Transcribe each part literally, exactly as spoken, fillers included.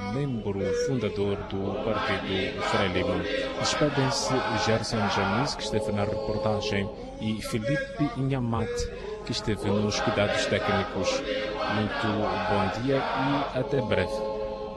membro fundador do Partido Frelimo. Despedem-se Gerson Jamis, que esteve na reportagem, e Felipe Inhamate, que esteve nos cuidados técnicos. Muito bom dia e até breve.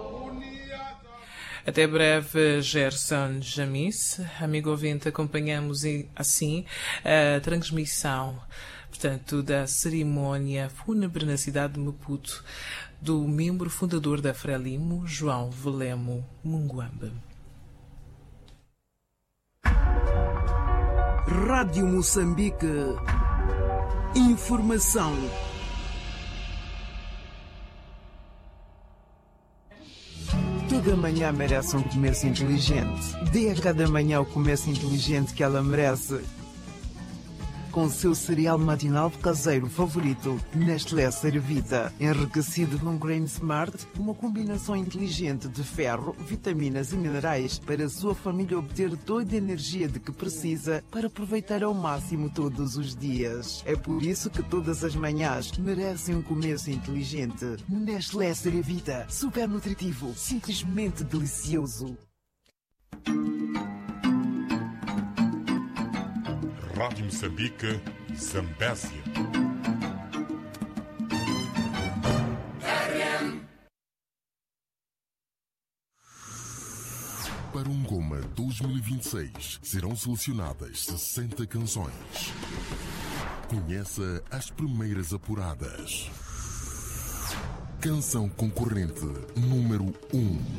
Até breve, Gerson Jamis. Amigo ouvinte, acompanhamos assim a transmissão, portanto, da cerimónia fúnebre na cidade de Maputo do membro fundador da Frelimo, João Velemo Munguambe. Rádio Moçambique. Informação. Toda manhã merece um começo inteligente. Dê a cada manhã o começo inteligente que ela merece. Com seu cereal matinal caseiro favorito, Nestlé Servida, enriquecido num grain smart, uma combinação inteligente de ferro, vitaminas e minerais para a sua família obter toda a energia de que precisa para aproveitar ao máximo todos os dias. É por isso que todas as manhãs merecem um começo inteligente. Nestlé Servida, super nutritivo, simplesmente delicioso. Rádio Moçambique, Zambésia. Para um Goma dois mil e vinte e seis serão selecionadas sessenta canções. Conheça as primeiras apuradas. Canção concorrente número um.